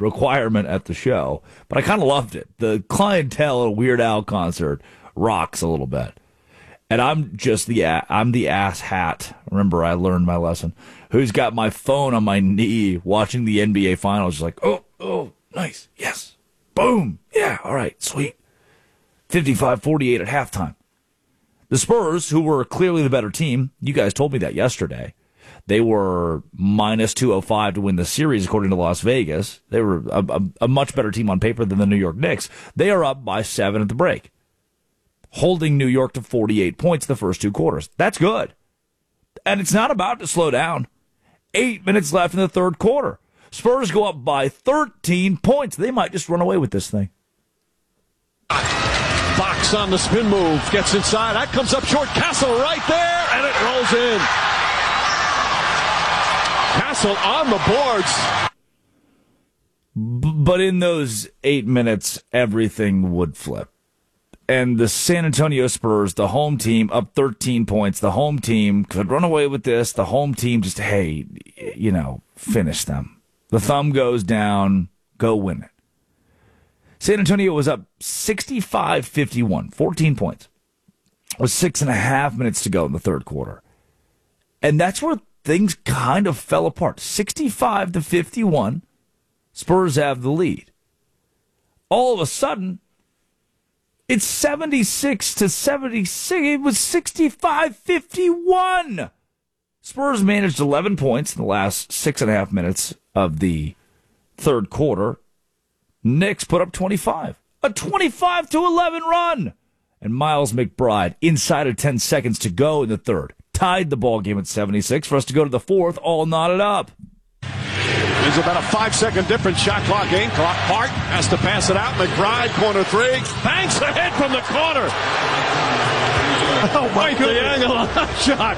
requirement at the show, but I kind of loved it. The clientele at a Weird Al concert rocks a little bit. And I'm the ass hat. Remember, I learned my lesson. Who's got my phone on my knee watching the NBA Finals, just like, oh, nice, yes, boom, yeah, all right, sweet. 55-48 at halftime. The Spurs, who were clearly the better team, you guys told me that yesterday. They were minus 205 to win the series, according to Las Vegas. They were a much better team on paper than the New York Knicks. They are up by 7 at the break, holding New York to 48 points the first two quarters. That's good. And it's not about to slow down. 8 minutes left in the third quarter. Spurs go up by 13 points. They might just run away with this thing. Fox on the spin move, gets inside. That comes up short. Castle right there, and it rolls in. Castle on the boards. But in those 8 minutes, everything would flip. And the San Antonio Spurs, the home team, up 13 points. The home team could run away with this. The home team just, hey, finish them. The thumb goes down. Go win it. San Antonio was up 65-51, 14 points. With 6.5 minutes to go in the third quarter. And that's where things kind of fell apart. 65-51, Spurs have the lead. All of a sudden, it's 76-76. It was 65-51. Spurs managed 11 points in the last 6.5 minutes of the third quarter. Knicks put up 25. A 25-11 run. And Miles McBride, inside of 10 seconds to go in the third, tied the ball game at 76 for us to go to the fourth, all knotted up. There's about a 5-second difference. Shot clock, game clock. Hart has to pass it out. McBride, corner three. Banks ahead from the corner. Oh, my God. The angle on that shot.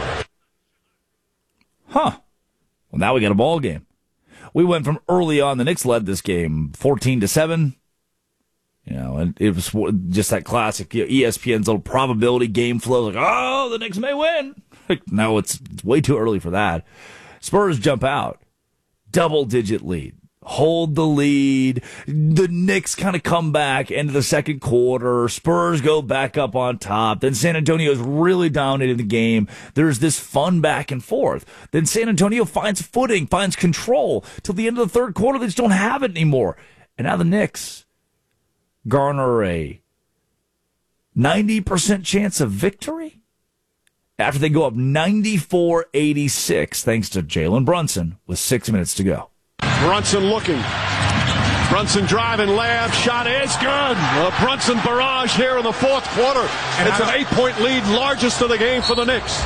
Huh. Well, now we got a ball game. We went from early on, the Knicks led this game 14-7. And it was just that classic ESPN's little probability game flow. Like, oh, the Knicks may win. No, it's way too early for that. Spurs jump out. Double-digit lead. Hold the lead. The Knicks kind of come back into the second quarter. Spurs go back up on top. Then San Antonio's really dominating the game. There's this fun back and forth. Then San Antonio finds footing, finds control. Till the end of the third quarter, they just don't have it anymore. And now the Knicks garner a 90% chance of victory after they go up 94-86 thanks to Jalen Brunson with 6 minutes to go. Brunson looking. Brunson driving, layup, shot is good. A Brunson barrage here in the fourth quarter. And it's an 8-point lead, largest of the game for the Knicks.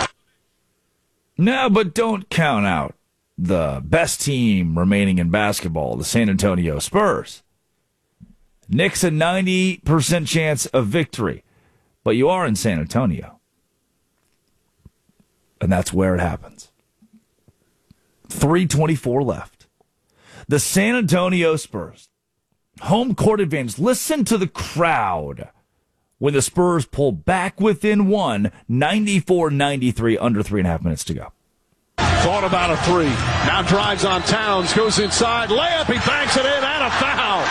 No, but don't count out the best team remaining in basketball, the San Antonio Spurs. Knicks a 90% chance of victory, but you are in San Antonio. And that's where it happens. 3:24 left. The San Antonio Spurs, home court advantage. Listen to the crowd when the Spurs pull back within one, 94-93, under 3.5 minutes to go. Thought about a three. Now drives on Towns, goes inside, layup, he banks it in, and a foul.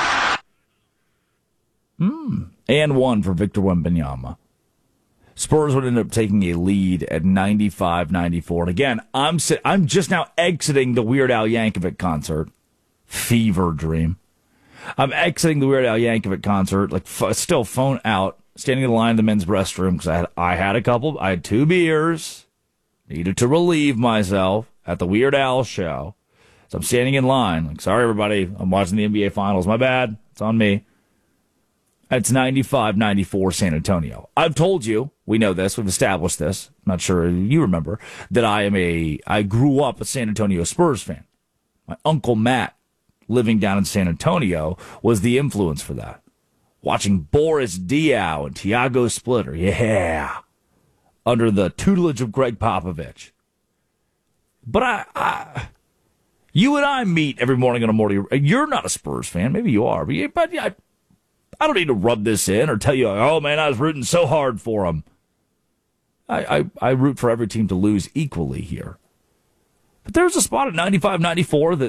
And one for Victor Wembanyama. Spurs would end up taking a lead at 95-94. And again, I'm just now exiting the Weird Al Yankovic concert. Fever dream. I'm exiting the Weird Al Yankovic concert, still phone out, standing in the line in the men's restroom because I had 2 beers, needed to relieve myself at the Weird Al show. So I'm standing in line, sorry everybody, I'm watching the NBA Finals. My bad, it's on me. It's 95-94 San Antonio. I've told you, we know this, we've established this, I'm not sure you remember, that I grew up a San Antonio Spurs fan. My Uncle Matt, living down in San Antonio, was the influence for that. Watching Boris Diaw and Tiago Splitter, yeah, under the tutelage of Greg Popovich. But you and I meet every morning on a morning. You're not a Spurs fan, maybe you are, but I don't need to rub this in or tell you, oh man, I was rooting so hard for them. I root for every team to lose equally here. But there's a spot at 95-94 that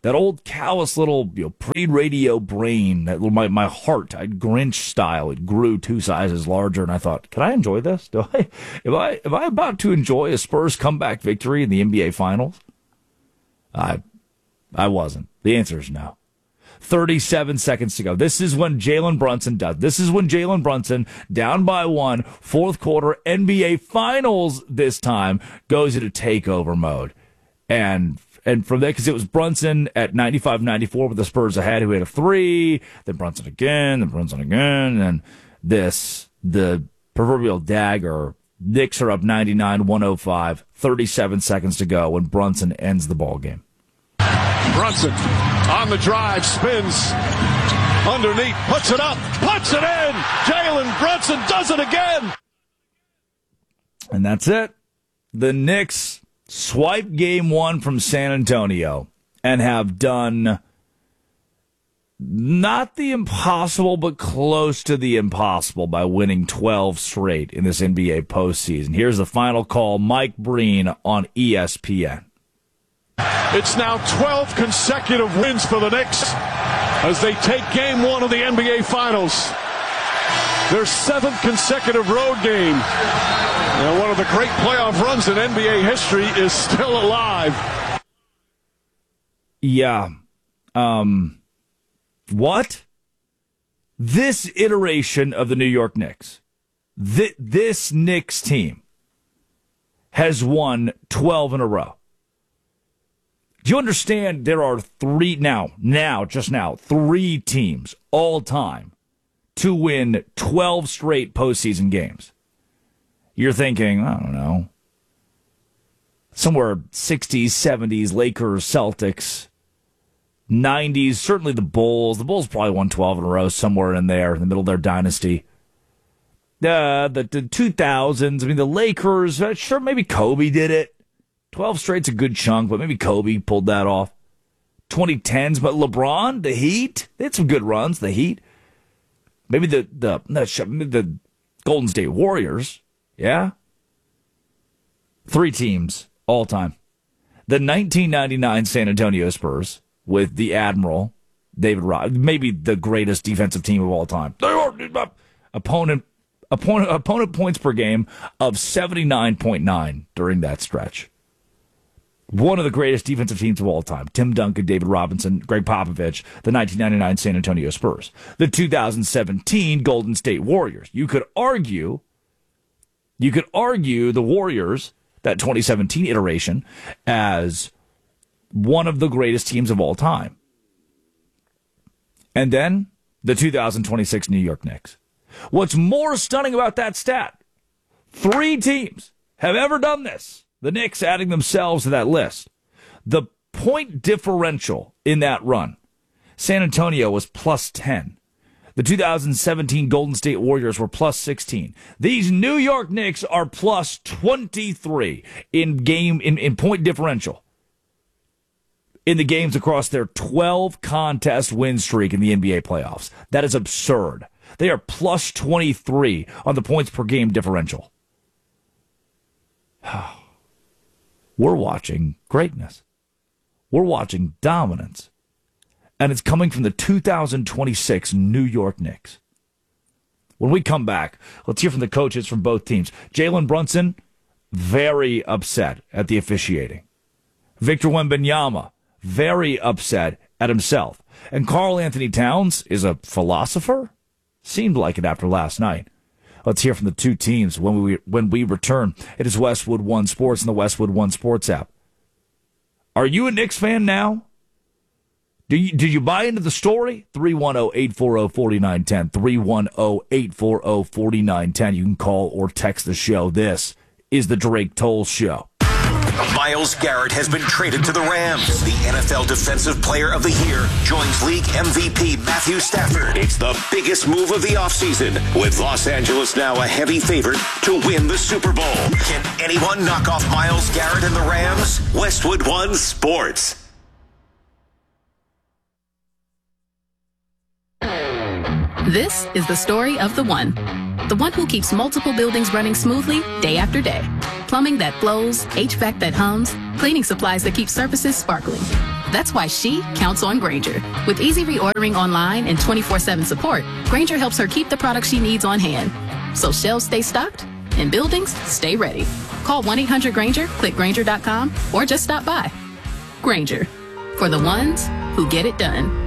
that old callous little pre-radio brain, that little, my heart, Grinch style, it grew 2 sizes larger, and I thought, can I enjoy this? Am I about to enjoy a Spurs comeback victory in the NBA Finals? I wasn't. The answer is no. 37 seconds to go. This is when Jalen Brunson does. This is when Jalen Brunson, down by 1, fourth quarter, NBA Finals this time, goes into takeover mode. And from there, because it was Brunson at 95-94 with the Spurs ahead, who hit a 3, then Brunson again, and the proverbial dagger. Knicks are up 99-105, 37 seconds to go when Brunson ends the ball game. Brunson on the drive, spins underneath, puts it up, puts it in. Jalen Brunson does it again. And that's it. The Knicks swipe game 1 from San Antonio and have done not the impossible, but close to the impossible by winning 12 straight in this NBA postseason. Here's the final call. Mike Breen on ESPN. It's now 12 consecutive wins for the Knicks as they take game 1 of the NBA Finals. Their 7th consecutive road game. And one of the great playoff runs in NBA history is still alive. Yeah. What? This iteration of the New York Knicks, this Knicks team has won 12 in a row. Do you understand there are 3 teams all time to win 12 straight postseason games? You're thinking, I don't know, somewhere 60s, 70s, Lakers, Celtics, 90s, certainly the Bulls. The Bulls probably won 12 in a row somewhere in there, in the middle of their dynasty. The 2000s, I mean, the Lakers, sure, maybe Kobe did it. 12 straight's a good chunk, but maybe Kobe pulled that off. 2010s, but LeBron, the Heat, they had some good runs, the Heat. Maybe the Golden State Warriors, yeah? 3 teams all time. The 1999 San Antonio Spurs with the Admiral, David Robinson, maybe the greatest defensive team of all time. They are opponent points per game of 79.9 during that stretch. One of the greatest defensive teams of all time. Tim Duncan, David Robinson, Greg Popovich, the 1999 San Antonio Spurs. The 2017 Golden State Warriors. You could argue the Warriors, that 2017 iteration, as one of the greatest teams of all time. And then the 2026 New York Knicks. What's more stunning about that stat, 3 teams have ever done this. The Knicks adding themselves to that list. The point differential in that run, San Antonio was plus 10. The 2017 Golden State Warriors were plus 16. These New York Knicks are plus 23 in point differential in the games across their 12 contest win streak in the NBA playoffs. That is absurd. They are plus 23 on the points per game differential. We're watching greatness. We're watching dominance. And it's coming from the 2026 New York Knicks. When we come back, let's hear from the coaches from both teams. Jalen Brunson, very upset at the officiating. Victor Wembanyama, very upset at himself. And Karl Anthony Towns is a philosopher? Seemed like it after last night. Let's hear from the 2 teams when we return. It is Westwood One Sports and the Westwood One Sports app. Are you a Knicks fan now? Did you buy into the story? 310-840-4910. 310-840-4910. You can call or text the show. This is the Drake Toll Show. Myles Garrett has been traded to the Rams. The NFL Defensive Player of the Year joins league MVP Matthew Stafford. It's the biggest move of the offseason, with Los Angeles now a heavy favorite to win the Super Bowl. Can anyone knock off Myles Garrett and the Rams? Westwood One Sports. This is the story of the one who keeps multiple buildings running smoothly day after day. Plumbing that flows, HVAC that hums, cleaning supplies that keep surfaces sparkling. That's why she counts on Grainger. With easy reordering online and 24/7 support, Grainger helps her keep the products she needs on hand. So shelves stay stocked and buildings stay ready. Call 1-800-GRAINGER, click Grainger.com, or just stop by. Grainger, for the ones who get it done.